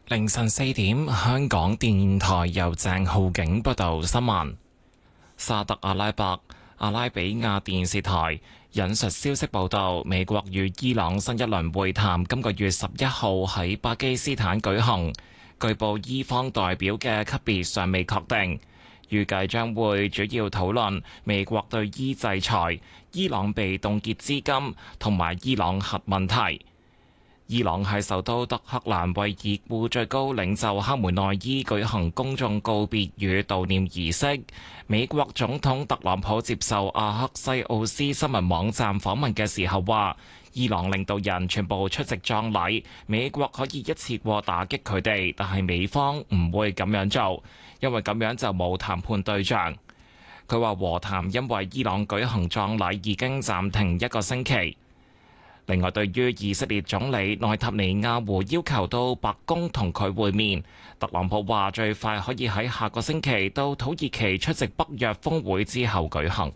凌晨4點，香港電台由鄭浩景報道新聞。沙特阿拉伯阿拉比亞電視台引述消息報道，美國與伊朗新一輪會談今個月11號喺巴基斯坦舉行。據報伊方代表嘅級別尚未確定，預計將會主要討論美國對伊制裁、伊朗被凍結資金同埋伊朗核問題。伊朗喺首都德黑蘭為已故最高領袖哈梅內伊舉行公眾告別與悼念儀式。美國總統特朗普接受阿克西奧斯新聞網站訪問嘅時候話，伊朗領導人全部出席葬禮，美國可以一次過打擊佢哋，但係美方唔會咁樣做，因為咁樣就冇談判對象。佢話和談因為伊朗舉行葬禮已經暫停1個星期。另外，對於以色列總理內塔尼亞胡要求到白宮同佢會面，特朗普話最快可以喺下個星期到土耳其出席北約峰會之後舉行。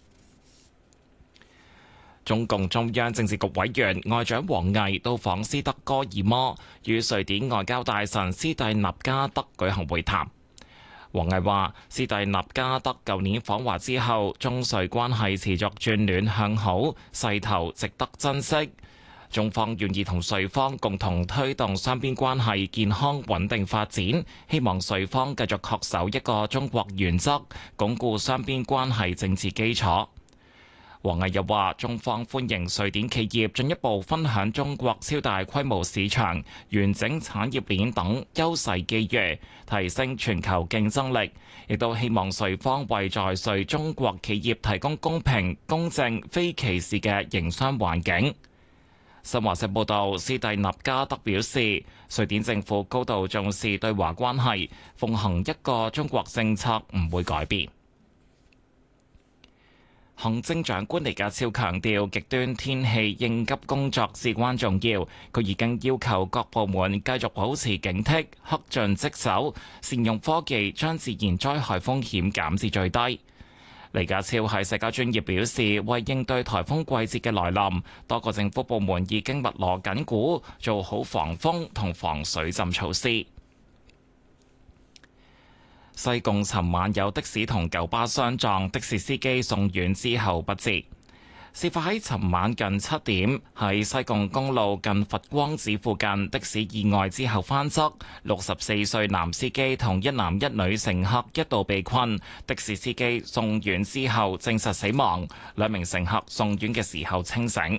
中共中央政治局委員外長王毅到訪斯德哥爾摩，與瑞典外交大臣斯蒂納加德舉行會談。王毅話：斯蒂納加德舊年訪華之後，中瑞關係持續轉暖向好，勢頭值得珍惜。中方願意同瑞方共同推動雙邊關係健康穩定發展，希望瑞方繼續恪守一個中國原則，鞏固雙邊關係政治基礎。王毅又話：中方歡迎瑞典企業進一步分享中國超大規模市場、完整產業鏈等優勢機遇，提升全球競爭力。亦都希望瑞方為在瑞中國企業提供公平、公正、非歧視嘅營商環境。新華社報道，斯蒂納加德表示，瑞典政府高度重視對華關係，奉行一個中國政策唔會改變。行政長官李家超強調，極端天氣應急工作至關重要。佢已經要求各部門繼續保持警惕，恪盡職守，善用科技將自然災害風險減至最低。李家超喺社交專頁表示，為應對颱風季節嘅來臨，多個政府部門已經密鑼緊鼓，做好防風同防水浸措施。西貢尋晚有的士同九巴相撞，的士司機送院之後不治。事發喺尋晚近7點，喺西貢公路近佛光寺附近，的士意外之後翻側，64歲男司機同1男1女乘客一度被困，的士司機送院之後證實死亡，2名乘客送院嘅時候清醒。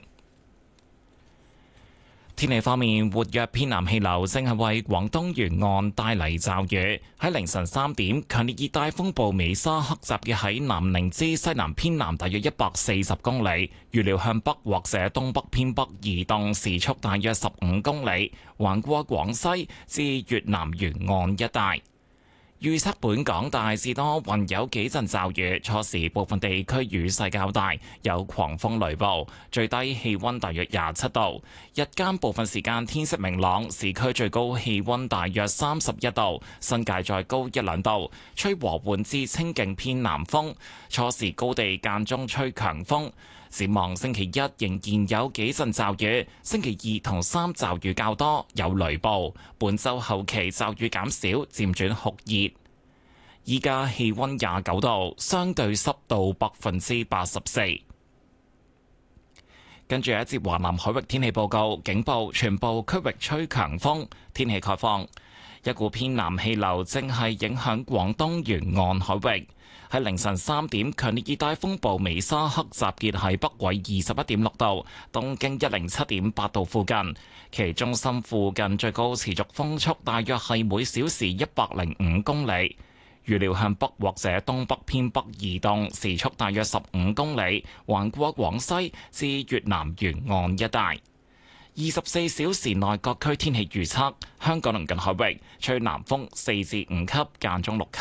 天氣方面，活躍偏南氣流正係為廣東沿岸帶嚟驟雨。喺凌晨3點，強烈熱帶風暴美沙克集結喺南寧之西南偏南大約140公里，預料向北或者東北偏北移動，時速大約15公里，橫過廣西至越南沿岸一帶。預測本港大致多雲，有幾陣驟雨，初時部分地區雨勢較大，有狂風雷暴，最低氣溫大約27度。日間部分時間天色明朗，市區最高氣溫大約31度，新界再高1-2度，吹和緩至清勁偏南風，初時高地間中吹強風。展望星期一仍然有幾陣驟雨，星期2同3驟雨較多，有雷暴。本週後期驟雨減少，漸轉酷熱。依家氣溫29度，相對濕度84%。跟住一節華南海域天氣報告，警報全部區域吹強風，天氣概況。一股偏南氣流正係影響廣東沿岸海域。喺凌晨3點，強烈熱帶風暴美沙克集結喺北緯21.6度、東經107.8度附近，其中心附近最高持續風速大約係每小時105公里，預料向北或者東北偏北移動，時速大約15公里，橫過廣西至越南沿岸一帶。24小時內各區天氣預測：香港鄰近海域吹南風4至5級，間中6級。